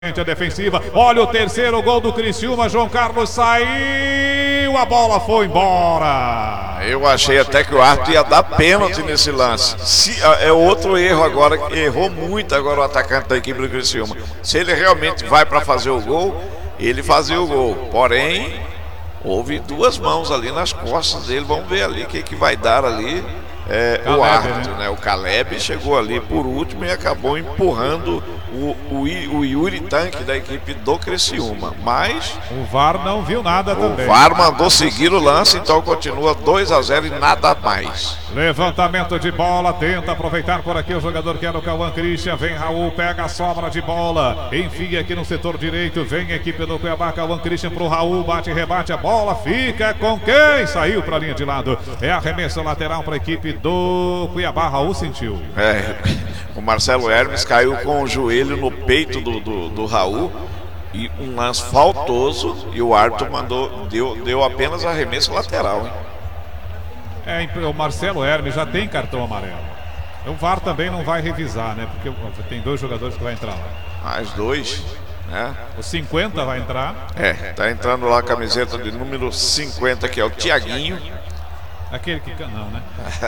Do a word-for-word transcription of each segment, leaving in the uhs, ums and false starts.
A defensiva, olha o terceiro gol do Criciúma, João Carlos saiu, a bola foi embora. Eu achei até que o árbitro ia dar pênalti nesse lance. Se, é outro erro agora, errou muito agora o atacante da equipe do Criciúma. Se ele realmente vai para fazer o gol, ele fazia o gol. Porém, houve duas mãos ali nas costas dele, vamos ver ali o que, que vai dar ali. É, Caleb, o árbitro, né? né? O Caleb chegou ali por último e acabou empurrando o, o, o Yuri Tanque da equipe do Criciúma. Mas o V A R não viu nada o também. O V A R mandou seguir o lance, então continua dois a zero e nada mais. Levantamento de bola, tenta aproveitar por aqui o jogador que era o Cauã Christian. Vem Raul, pega a sobra de bola, enfia aqui no setor direito. Vem a equipe do Cuiabá, Cauã Christian pro Raul, bate, rebate, a bola fica com quem? Saiu para a linha de lado. É arremesso lateral para a equipe do Cuiabá. Raul sentiu. É, o Marcelo Hermes caiu com o joelho no peito do, do, do Raul. E um lance faltoso. E o árbitro mandou, deu, deu apenas arremesso lateral, hein? É, o Marcelo Hermes já tem cartão amarelo. O V A R também não vai revisar, né? Porque tem dois jogadores que vai entrar lá. Mais dois, né? O cinquenta vai entrar. É, tá entrando lá a camiseta de número cinquenta, que é o Tiaguinho. Aquele que... não, né?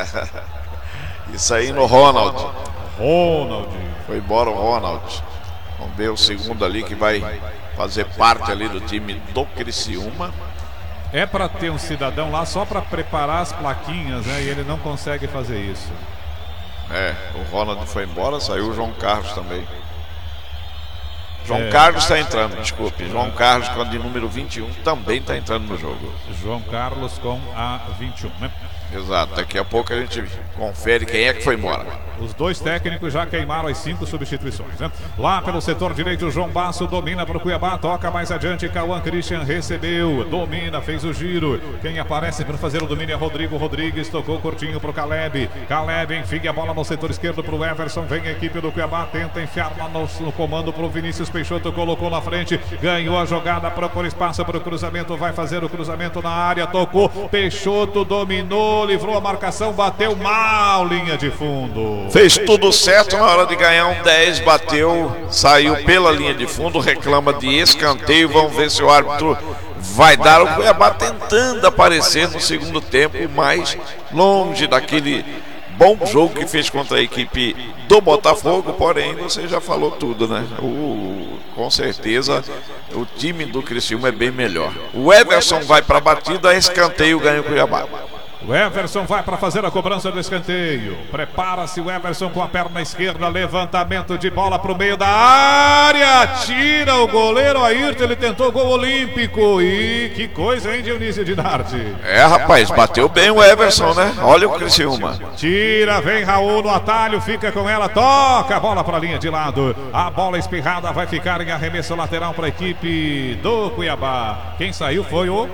Isso aí no Ronald. Ronald. Foi embora o Ronald. Vamos ver o segundo ali que vai fazer parte ali do time do Criciúma. É para ter um cidadão lá só para preparar as plaquinhas, né? E ele não consegue fazer isso. É, o Ronald foi embora, saiu o João Carlos também. João é. Carlos está entrando, desculpe. João Carlos, com a de número vinte e um, também está entrando no jogo. João Carlos com a vinte e um, né? Exato, daqui a pouco a gente confere quem é que foi embora. Os dois técnicos já queimaram as cinco substituições, né? Lá pelo setor direito, o João Basso domina para o Cuiabá, toca mais adiante, Cauã Christian recebeu, domina, fez o giro. Quem aparece para fazer o domínio é Rodrigo Rodrigues, tocou curtinho para o Caleb. Caleb enfia a bola no setor esquerdo para o Everson, vem a equipe do Cuiabá, tenta enfiar lá no, no comando para o Vinícius Peixoto, colocou na frente, ganhou a jogada, procura espaço para o cruzamento, vai fazer o cruzamento na área, tocou, Peixoto dominou, livrou a marcação, bateu mal, linha de fundo. Fez tudo certo na hora de ganhar um dez, bateu, saiu pela linha de fundo, reclama de escanteio. Vamos ver se o árbitro vai dar. O Cuiabá tentando aparecer no segundo tempo, mas longe daquele bom jogo que fez contra a equipe do Botafogo. Porém, você já falou tudo, né? O, com certeza o time do Criciúma é bem melhor. O Everson vai para a batida, escanteio, ganha o Cuiabá. O Everson vai para fazer a cobrança do escanteio. Prepara-se o Everson com a perna esquerda. Levantamento de bola para o meio da área. Tira o goleiro Ayrton. Ele tentou gol olímpico. E que coisa, hein, Dionísio Dinardi? É, rapaz, bateu bem o Everson, né? Olha o Criciúma. Tira, vem Raul no atalho. Fica com ela, toca a bola para a linha de lado. A bola espirrada vai ficar em arremesso lateral para a equipe do Cuiabá. Quem saiu foi o...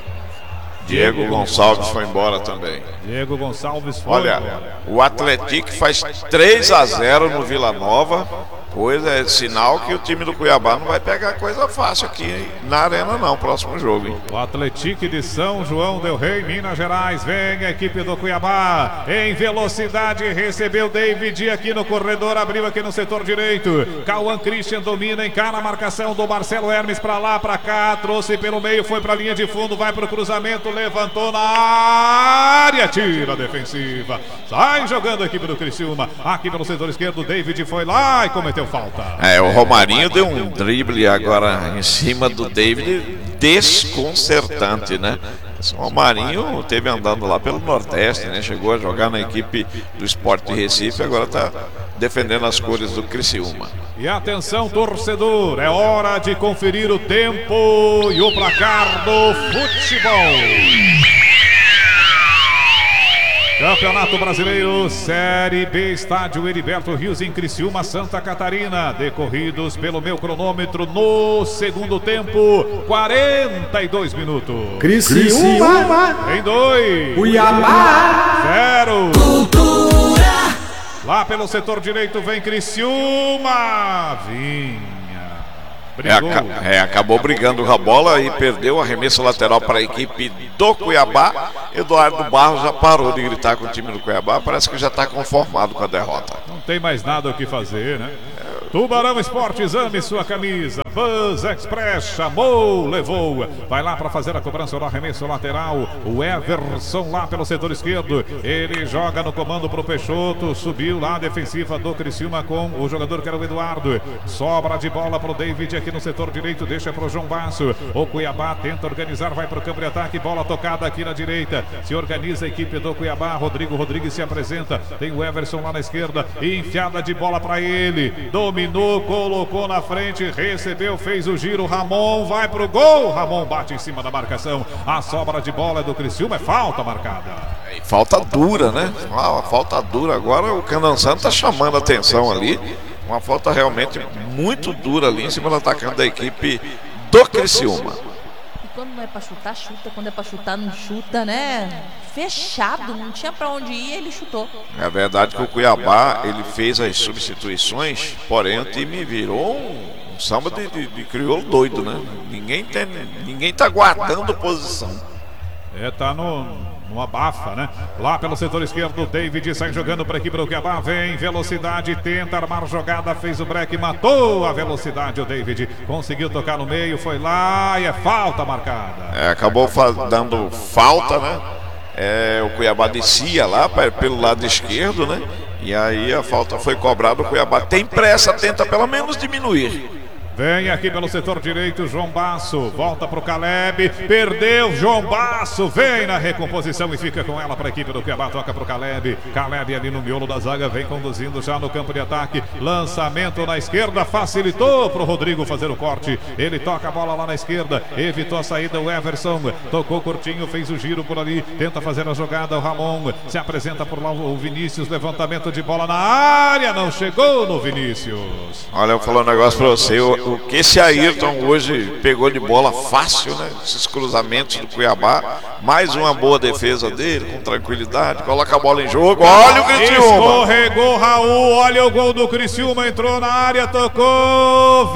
Diego, Diego Gonçalves foi embora também. Diego Gonçalves foi Olha, embora. O Atlético faz três a zero no Vila Nova. Coisa, é sinal que o time do Cuiabá não vai pegar coisa fácil aqui na arena não, próximo jogo, hein? O Atlético de São João del Rei, Minas Gerais, vem a equipe do Cuiabá em velocidade, recebeu David aqui no corredor, abriu aqui no setor direito, Cauã Christian domina, encara a marcação do Marcelo Hermes para lá, para cá, trouxe pelo meio, foi para a linha de fundo, vai para o cruzamento, levantou na área, tira a defensiva, sai jogando a equipe do Criciúma, aqui pelo setor esquerdo, David foi lá e cometeu falta. É, o Romarinho deu um drible agora em cima do David, desconcertante, né? O Romarinho teve andando lá pelo Nordeste, né? Chegou a jogar na equipe do Sport de Recife, agora está defendendo as cores do Criciúma. E atenção, torcedor, é hora de conferir o tempo e o placar do futebol. Campeonato Brasileiro, Série B, Estádio Heriberto Rios, em Criciúma, Santa Catarina. Decorridos pelo meu cronômetro no segundo tempo, quarenta e dois minutos. Criciúma em dois. Cuiabá zero. Cultura. Lá pelo setor direito vem Criciúma. Vinha. É, é, acabou brigando com a bola e perdeu o arremesso lateral para a equipe do Cuiabá. Eduardo Barros já parou de gritar com o time do Cuiabá, parece que já está conformado com a derrota. Não tem mais nada o que fazer, né? É, Tubarão Esportes, ame sua camisa. Buzz Express, chamou, levou. Vai lá para fazer a cobrança do arremesso lateral. O Everson lá pelo setor esquerdo. Ele joga no comando pro Peixoto. Subiu lá a defensiva do Criciúma com o jogador que era o Eduardo. Sobra de bola pro David aqui no setor direito. Deixa pro João Basso. O Cuiabá tenta organizar, vai pro campo de ataque. Bola tocada aqui na direita. Se organiza a equipe do Cuiabá. Rodrigo Rodrigues se apresenta. Tem o Everson lá na esquerda. Enfiada de bola para ele. Dominou, colocou na frente, recebeu, fez o giro. Ramon vai pro gol. Ramon bate em cima da marcação. A sobra de bola é do Criciúma, é falta marcada. É, falta dura, né? Ah, falta dura. Agora o Candançano tá chamando a atenção ali. Uma falta realmente muito dura ali em cima do atacante da equipe do Criciúma. E quando não é pra chutar, chuta. Quando é pra chutar, não chuta, né? Fechado, não tinha pra onde ir, ele chutou. É verdade que o Cuiabá, ele fez as substituições, porém o time virou um, um samba de, de, de crioulo doido, né? Ninguém tem, ninguém tá guardando posição. É, tá no, no abafa, né? Lá pelo setor esquerdo, o David sai jogando para a equipe do Cuiabá. Vem, velocidade, tenta armar jogada, fez o break, matou a velocidade. O David conseguiu tocar no meio, foi lá e é falta marcada. É, acabou dando falta, né? É, o Cuiabá descia lá pra, pelo lado esquerdo, né? E aí a falta foi cobrada. O Cuiabá tem pressa, tenta pelo menos diminuir. Vem aqui pelo setor direito, João Basso, volta pro Caleb, perdeu, João Basso, vem na recomposição e fica com ela para a equipe do Cuiabá, toca pro Caleb, Caleb ali no miolo da zaga, vem conduzindo já no campo de ataque, lançamento na esquerda, facilitou pro Rodrigo fazer o corte, ele toca a bola lá na esquerda, evitou a saída o Everson, tocou curtinho, fez o giro por ali, tenta fazer a jogada, o Ramon, se apresenta por lá o Vinícius, levantamento de bola na área, não chegou no Vinícius. Olha, eu vou falar um negócio pra você, o O que esse Ayrton hoje pegou de bola fácil, né? Esses cruzamentos do Cuiabá. Mais uma boa defesa dele, com tranquilidade. Coloca a bola em jogo. Olha o Criciúma. Escorregou Raul. Olha o gol do Criciúma. Entrou na área, tocou.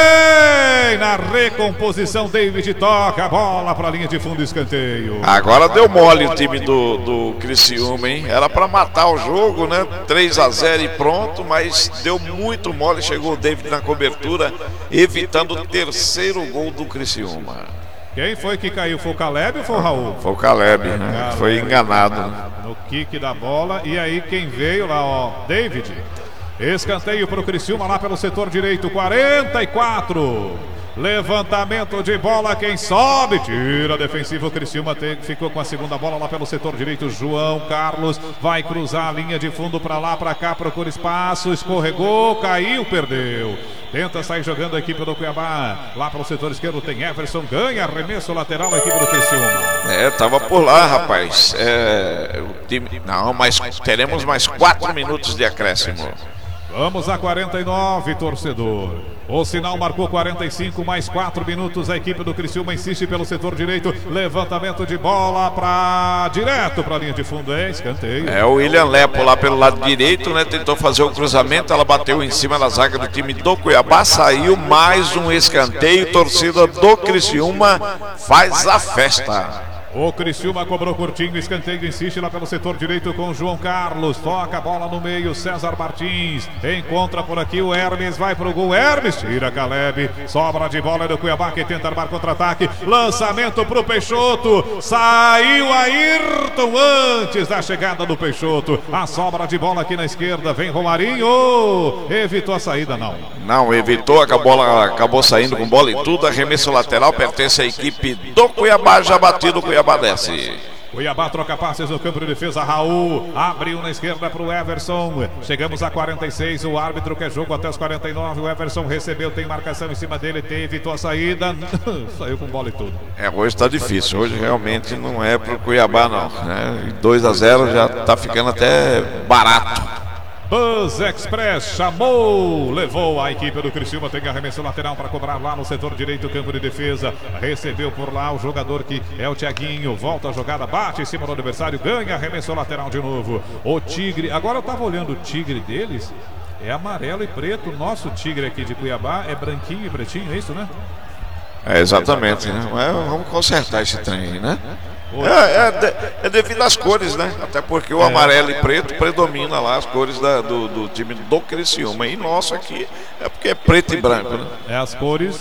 Vem na recomposição. David toca a bola para a linha de fundo, escanteio. Agora deu mole o time do, do Criciúma, hein? Era para matar o jogo, né? três a zero e pronto, mas deu muito mole. Chegou o David na cobertura, evitando o terceiro gol do Criciúma. Quem foi que caiu? Foi o Caleb ou foi o Raul? Foi o Caleb, né? Caleb, foi enganado. No kick da bola. E aí quem veio lá, ó, David. Escanteio para o Criciúma lá pelo setor direito, quarenta e quatro. Levantamento de bola, quem sobe, tira defensivo, o Criciúma tem, ficou com a segunda bola lá pelo setor direito, João Carlos vai cruzar a linha de fundo para lá, para cá, procura espaço, escorregou, caiu, perdeu, tenta sair jogando a equipe do Cuiabá, lá pelo setor esquerdo tem Everson, ganha arremesso lateral a equipe do Criciúma. É, tava por lá, rapaz, é, o time, não, mas teremos mais quatro minutos de acréscimo. Vamos a quarenta e nove, torcedor. O sinal marcou quarenta e cinco, mais quatro minutos. A equipe do Criciúma insiste pelo setor direito. Levantamento de bola para direto para a linha de fundo. É escanteio. É o William Lepo lá pelo lado direito, né? Tentou fazer o cruzamento. Ela bateu em cima da zaga do time do Cuiabá. Saiu mais um escanteio. Torcida do Criciúma faz a festa. O Criciúma cobrou curtinho, escanteio, insiste lá pelo setor direito com o João Carlos, toca a bola no meio, César Martins, encontra por aqui o Hermes, vai pro gol, Hermes, tira Caleb, sobra de bola do Cuiabá que tenta armar contra-ataque, lançamento pro Peixoto, saiu Ayrton antes da chegada do Peixoto, a sobra de bola aqui na esquerda, vem Romarinho, evitou a saída, não. Não, evitou, a bola acabou saindo com bola e tudo, arremesso lateral, pertence à equipe do Cuiabá, já batido, o Cuiabá desce. Cuiabá troca passes no campo de defesa, Raul abriu na esquerda para o Everson, chegamos a quarenta e seis, o árbitro quer jogo até os quarenta e nove, o Everson recebeu, tem marcação em cima dele, tem, evitou a saída, saiu com bola e tudo. É, hoje está difícil, hoje realmente não é para o Cuiabá não, né? dois a zero já está ficando até barato. Buzz Express chamou, levou a equipe do Criciúma, tem arremesso lateral para cobrar lá no setor direito, campo de defesa, recebeu por lá o jogador que é o Thiaguinho, volta a jogada, bate em cima do adversário, ganha arremesso lateral de novo, o Tigre, agora eu estava olhando o Tigre deles, é amarelo e preto, nosso Tigre aqui de Cuiabá é branquinho e pretinho, é isso, né? É, exatamente, né? Mas vamos consertar esse trem aí, né? É, é, de, é devido às cores, né? Até porque o É. amarelo e preto predomina lá as cores da- do, do time do Criciúma. E nosso aqui é porque é preto e branco, né? É as cores